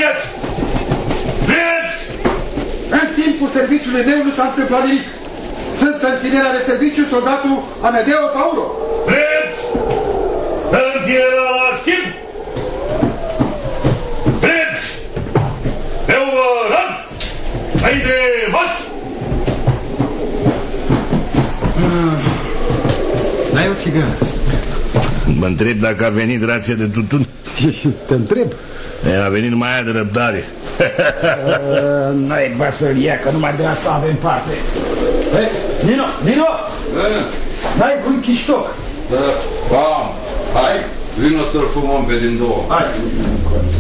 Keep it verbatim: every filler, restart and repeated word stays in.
Vreți! Vreți! În timpul serviciului meu nu s-a întâmplat nimic. Sunt sentinela de serviciu, soldatul Amedeo Tauro. Vreți! Sentinela la schimb! Vreți! Eu vă rog! Hai de vaș! N-ai o țigară? Mă întreb dacă a venit rația de tutun. Te întreb. A venit numai aia de răbdare. N-ai băsăria, că numai de asta avem parte. Hey, Nino, Nino! N-ai cu un chiștoc. Da, am. Hai, vino să-l fumăm pe din două. Hai.